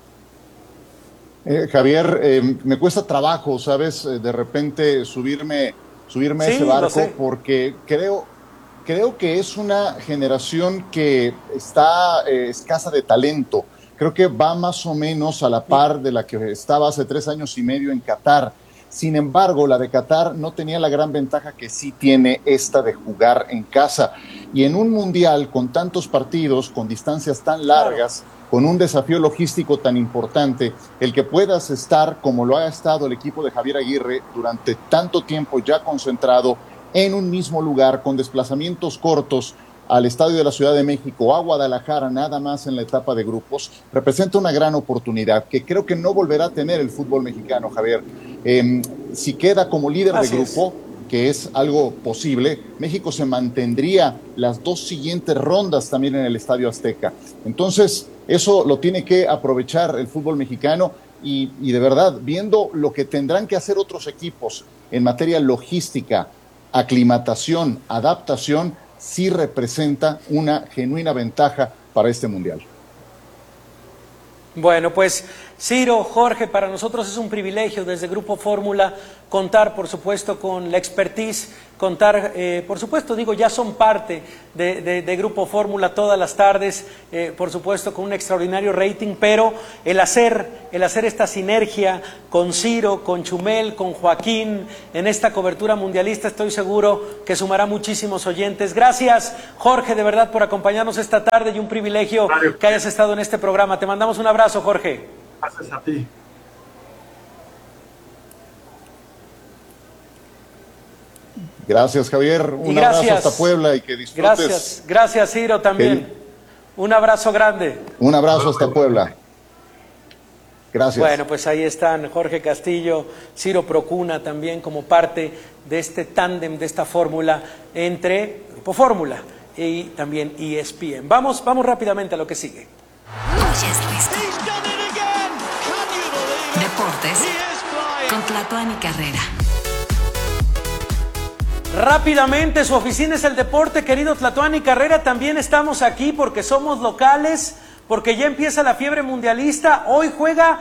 Eh, Javier, eh, me cuesta trabajo, ¿sabes? De repente subirme, subirme a Sí, ese lo barco sé. porque creo, creo que es una generación que está eh, escasa de talento. Creo que va más o menos a la par de la que estaba hace tres años y medio en Qatar. Sin embargo, la de Qatar no tenía la gran ventaja que sí tiene esta de jugar en casa. Y en un mundial con tantos partidos, con distancias tan largas, con un desafío logístico tan importante, el que puedas estar como lo ha estado el equipo de Javier Aguirre durante tanto tiempo ya concentrado en un mismo lugar, con desplazamientos cortos al Estadio de la Ciudad de México, a Guadalajara, nada más en la etapa de grupos, representa una gran oportunidad que creo que no volverá a tener el fútbol mexicano, Javier. Eh, si queda como líder Así de grupo, es. que es algo posible, México se mantendría las dos siguientes rondas también en el Estadio Azteca. Entonces, eso lo tiene que aprovechar el fútbol mexicano y, y de verdad, viendo lo que tendrán que hacer otros equipos en materia logística, aclimatación, adaptación, sí representa una genuina ventaja para este Mundial. Bueno, pues Ciro, Jorge, para nosotros es un privilegio desde Grupo Fórmula contar, por supuesto, con la expertise, contar, eh, por supuesto, digo, ya son parte de, de, de Grupo Fórmula todas las tardes, eh, por supuesto, con un extraordinario rating, pero el hacer, el hacer esta sinergia con Ciro, con Chumel, con Joaquín, en esta cobertura mundialista, estoy seguro que sumará muchísimos oyentes. Gracias, Jorge, de verdad, por acompañarnos esta tarde y un privilegio Mario. que hayas estado en este programa. Te mandamos un abrazo, Jorge. Gracias a ti. Gracias, Javier. Un y gracias, abrazo hasta Puebla y que disfrutes. Gracias, gracias, Ciro, también. El... Un abrazo grande. Un abrazo hasta Puebla. Gracias. Bueno, pues ahí están Jorge Castillo, Ciro Procuna también como parte de este tándem, de esta fórmula entre Grupo Fórmula y también E S P N. Vamos, vamos rápidamente a lo que sigue. Deportes con Tlatuani Carrera. Rápidamente, su oficina es el deporte, querido Tlatuani Carrera. También estamos aquí porque somos locales, porque ya empieza la fiebre mundialista. Hoy juega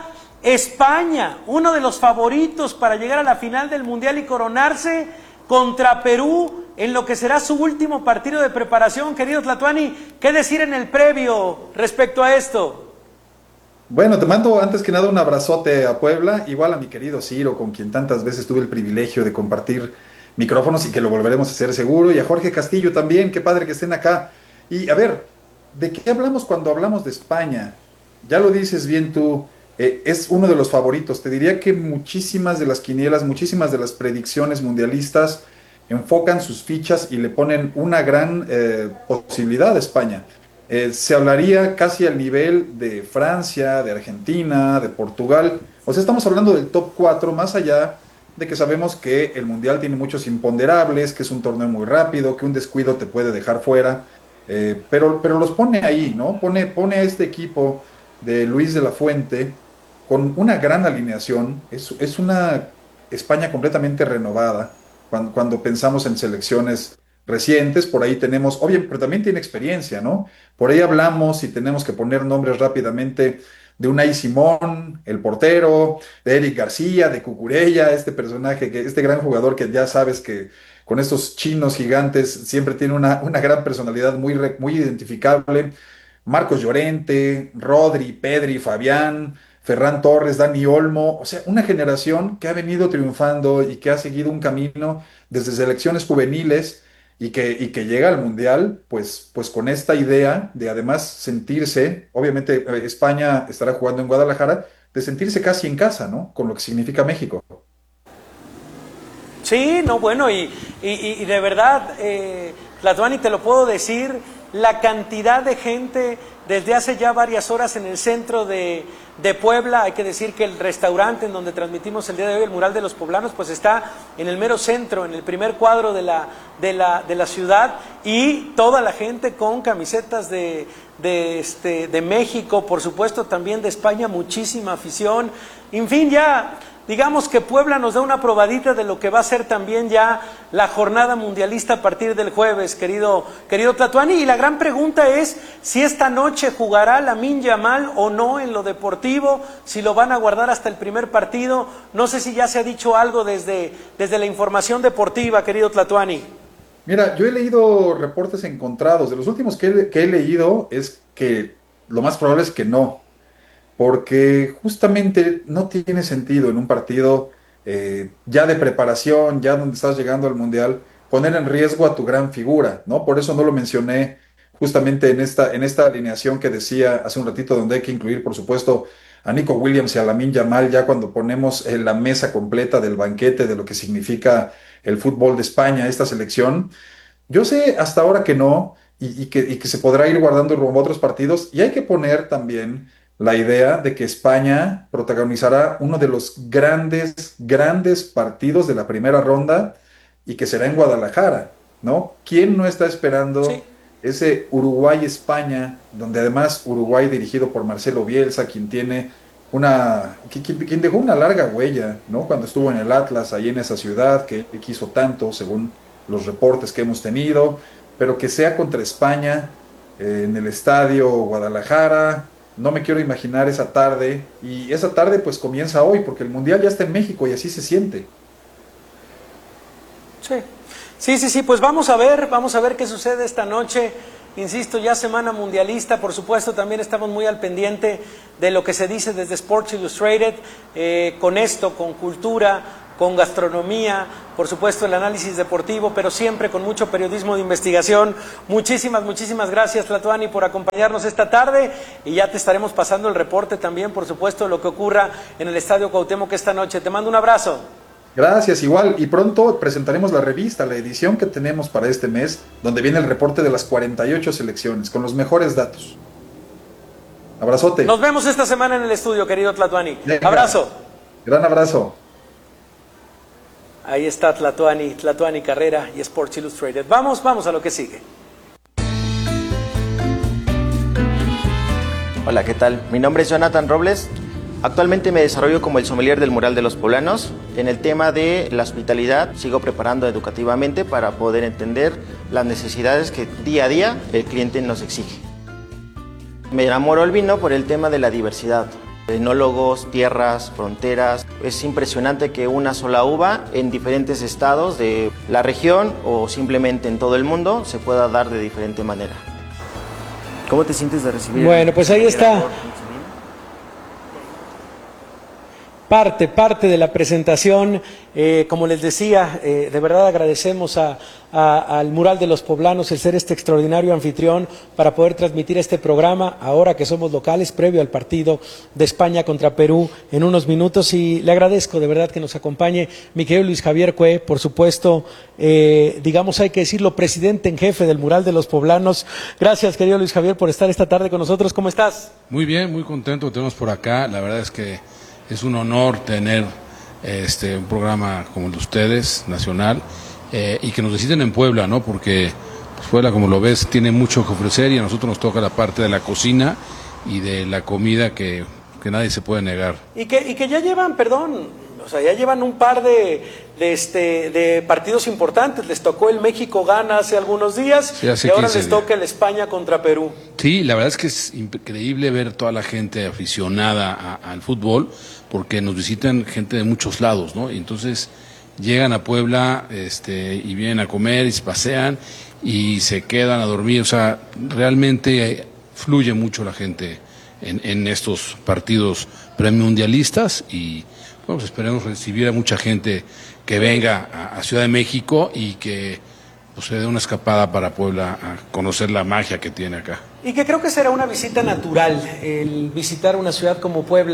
España, uno de los favoritos para llegar a la final del Mundial y coronarse contra Perú en lo que será su último partido de preparación. Querido Tlatuani, ¿qué decir en el previo respecto a esto? Bueno, te mando antes que nada un abrazote a Puebla, igual a mi querido Ciro, con quien tantas veces tuve el privilegio de compartir micrófonos y que lo volveremos a hacer seguro, y a Jorge Castillo también, qué padre que estén acá. Y a ver, ¿de qué hablamos cuando hablamos de España? Ya lo dices bien tú, eh, es uno de los favoritos. Te diría que muchísimas de las quinielas, muchísimas de las predicciones mundialistas enfocan sus fichas y le ponen una gran eh, posibilidad a España. Eh, se hablaría casi al nivel de Francia, de Argentina, de Portugal. O sea, estamos hablando del top cuatro, más allá de que sabemos que el Mundial tiene muchos imponderables, que es un torneo muy rápido, que un descuido te puede dejar fuera, eh, pero, pero los pone ahí, ¿no? Pone, pone a este equipo de Luis de la Fuente con una gran alineación. Es, es una España completamente renovada cuando, cuando pensamos en selecciones recientes. Por ahí tenemos, obviamente, pero también tiene experiencia, ¿no? Por ahí hablamos y tenemos que poner nombres rápidamente de Unai Simón, el portero, de Eric García, de Cucurella, este personaje, que este gran jugador que ya sabes que con estos chinos gigantes siempre tiene una, una gran personalidad muy, muy identificable. Marcos Llorente, Rodri, Pedri, Fabián, Ferran Torres, Dani Olmo, o sea, una generación que ha venido triunfando y que ha seguido un camino desde selecciones juveniles y que, y que llega al Mundial, pues, pues con esta idea de además sentirse, obviamente España estará jugando en Guadalajara, de sentirse casi en casa, ¿no? Con lo que significa México. Sí, no, bueno, y, y, y de verdad, eh, Tlatuani, te lo puedo decir, la cantidad de gente desde hace ya varias horas en el centro de, de Puebla. Hay que decir que el restaurante en donde transmitimos el día de hoy, el Mural de los Poblanos, pues está en el mero centro, en el primer cuadro de la, de la, de la ciudad, y toda la gente con camisetas de, de, este, de México, por supuesto también de España, muchísima afición. En fin, ya digamos que Puebla nos da una probadita de lo que va a ser también ya la jornada mundialista a partir del jueves, querido, querido Tlatuani. Y la gran pregunta es si esta noche jugará Lamine Yamal o no en lo deportivo, si lo van a guardar hasta el primer partido. No sé si ya se ha dicho algo desde, desde la información deportiva, querido Tlatuani. Mira, yo he leído reportes encontrados. De los últimos que he, que he leído es que lo más probable es que no, porque justamente no tiene sentido en un partido eh, ya de preparación, ya donde estás llegando al Mundial, poner en riesgo a tu gran figura, ¿no? Por eso no lo mencioné justamente en esta, en esta alineación que decía hace un ratito, donde hay que incluir, por supuesto, a Nico Williams y a Lamine Yamal, ya cuando ponemos en la mesa completa del banquete de lo que significa el fútbol de España, esta selección. Yo sé hasta ahora que no, y, y, que, y que se podrá ir guardando rumbo a otros partidos, y hay que poner también la idea de que España protagonizará uno de los grandes, grandes partidos de la primera ronda, y que será en Guadalajara, ¿no? ¿Quién no está esperando sí. ese Uruguay-España, donde además Uruguay dirigido por Marcelo Bielsa, quien tiene una, quien, quien dejó una larga huella, ¿no? Cuando estuvo en el Atlas, ahí en esa ciudad, que quiso tanto, según los reportes que hemos tenido, pero que sea contra España, eh, en el estadio Guadalajara. No me quiero imaginar esa tarde, y esa tarde pues comienza hoy, porque el Mundial ya está en México y así se siente. Sí, sí, sí, sí, pues vamos a ver, vamos a ver qué sucede esta noche. Insisto, ya semana mundialista, por supuesto, también estamos muy al pendiente de lo que se dice desde Sports Illustrated, eh, con esto, con cultura, con gastronomía, por supuesto el análisis deportivo, pero siempre con mucho periodismo de investigación. Muchísimas, muchísimas gracias, Tlatuani, por acompañarnos esta tarde, y ya te estaremos pasando el reporte también, por supuesto, de lo que ocurra en el Estadio Cuauhtémoc esta noche. Te mando un abrazo. Gracias, igual, y pronto presentaremos la revista, la edición que tenemos para este mes, donde viene el reporte de las cuarenta y ocho selecciones, con los mejores datos. Abrazote. Nos vemos esta semana en el estudio, querido Tlatuani. Abrazo. Gran abrazo. Ahí está Tlatuani, Tlatuani Carrera y Sports Illustrated. Vamos, vamos a lo que sigue. Hola, ¿qué tal? Mi nombre es Jonathan Robles. Actualmente me desarrollo como el sommelier del Mural de los Poblanos. En el tema de la hospitalidad sigo preparando educativamente para poder entender las necesidades que día a día el cliente nos exige. Me enamoro del vino por el tema de la diversidad. Enólogos, tierras, fronteras. Es impresionante que una sola uva en diferentes estados de la región o simplemente en todo el mundo se pueda dar de diferente manera. ¿Cómo te sientes de recibir? Bueno, pues ahí está. Parte, parte de la presentación, eh, como les decía, eh, de verdad agradecemos a, a, al Mural de los Poblanos el ser este extraordinario anfitrión para poder transmitir este programa, ahora que somos locales, previo al partido de España contra Perú en unos minutos, y le agradezco de verdad que nos acompañe mi querido Luis Javier Cue, por supuesto, eh, digamos hay que decirlo, presidente en jefe del Mural de los Poblanos. Gracias, querido Luis Javier, por estar esta tarde con nosotros. ¿Cómo estás? Muy bien, muy contento, tenemos por acá, la verdad es que es un honor tener este un programa como el de ustedes, nacional, eh, y que nos visiten en Puebla, ¿no? Porque pues, Puebla, como lo ves, tiene mucho que ofrecer, y a nosotros nos toca la parte de la cocina y de la comida que, que nadie se puede negar. Y que, y que ya llevan, perdón, o sea, ya llevan un par de, de, este, de partidos importantes. Les tocó el México-Ghana hace algunos días, sí, hace y ahora les toca el España contra Perú. Sí, la verdad es que es increíble ver toda la gente aficionada a, al fútbol, porque nos visitan gente de muchos lados, ¿no? Y entonces llegan a Puebla este, y vienen a comer y se pasean y se quedan a dormir. O sea, realmente fluye mucho la gente en, en estos partidos premundialistas, y bueno, pues esperemos recibir a mucha gente que venga a, a Ciudad de México y que pues, se dé una escapada para Puebla a conocer la magia que tiene acá. Y que creo que será una visita natural, el visitar una ciudad como Puebla.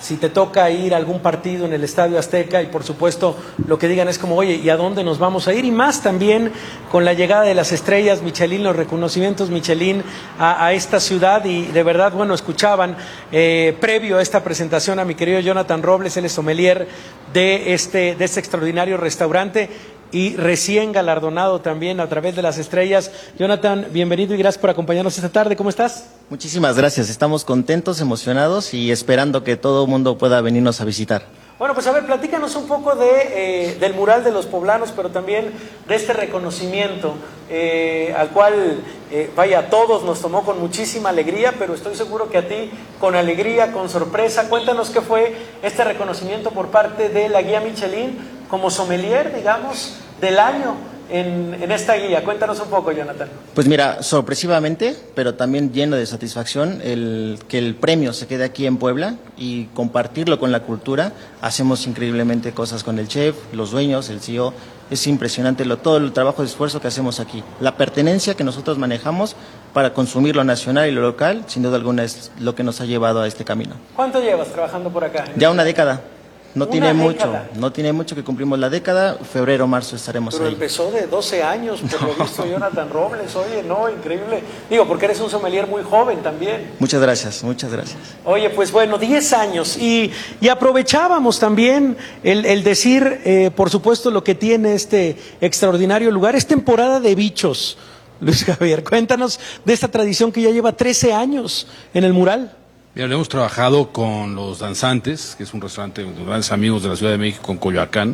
si te toca ir a algún partido en el Estadio Azteca y por supuesto lo que digan es como, oye, ¿y a dónde nos vamos a ir? Y más también con la llegada de las estrellas Michelin, los reconocimientos Michelin a, a esta ciudad y de verdad, bueno, escuchaban eh, previo a esta presentación a mi querido Jonathan Robles, él es sommelier de este, de este extraordinario restaurante y recién galardonado también a través de las estrellas. Jonathan, bienvenido y gracias por acompañarnos esta tarde. ¿Cómo estás? Muchísimas gracias. Estamos contentos, emocionados y esperando que todo el mundo pueda venirnos a visitar. Bueno, pues a ver, platícanos un poco de, eh, del mural de los poblanos, pero también de este reconocimiento eh, al cual, eh, vaya, a todos nos tomó con muchísima alegría, pero estoy seguro que a ti con alegría, con sorpresa. Cuéntanos qué fue este reconocimiento por parte de la guía Michelin como sommelier, digamos, del año en, en esta guía. Cuéntanos un poco, Jonathan. Pues mira, sorpresivamente, pero también lleno de satisfacción, el que el premio se quede aquí en Puebla y compartirlo con la cultura. Hacemos increíblemente cosas con el chef, los dueños, el C E O. Es impresionante lo, todo el trabajo de esfuerzo que hacemos aquí. La pertenencia que nosotros manejamos para consumir lo nacional y lo local, sin duda alguna, es lo que nos ha llevado a este camino. ¿Cuánto llevas trabajando por acá? Ya una década. No Una tiene década. mucho, no tiene mucho que cumplimos la década, febrero, marzo estaremos Pero ahí. empezó de doce años, por lo visto, Jonathan Robles. Oye, no, increíble. Digo, porque eres un sommelier muy joven también. Muchas gracias, muchas gracias. Oye, pues bueno, diez años. Y, y aprovechábamos también el, el decir, eh, por supuesto, lo que tiene este extraordinario lugar. Es temporada de bichos. Luis Javier, cuéntanos de esta tradición que ya lleva trece años en el mural. Mira, hemos trabajado con Los Danzantes, que es un restaurante de grandes amigos de la Ciudad de México, en Coyoacán,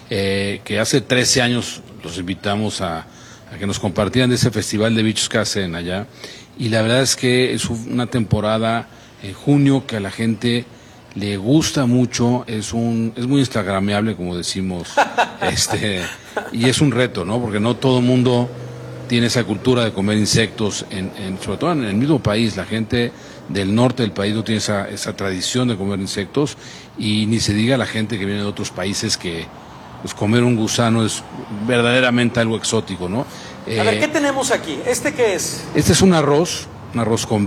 eh, que hace trece años los invitamos a, a que nos compartieran de ese festival de bichos que hacen allá. Y la verdad es que es una temporada en junio que a la gente le gusta mucho, es un es muy instagrameable, como decimos, este y es un reto, ¿no? Porque no todo el mundo tiene esa cultura de comer insectos, en, en, sobre todo en el mismo país. La gente del norte del país no tiene esa, esa tradición de comer insectos, y ni se diga la gente que viene de otros países que pues, comer un gusano es verdaderamente algo exótico, ¿no? A ver, ¿qué tenemos aquí? ¿Este qué es? Este es un arroz, un arroz con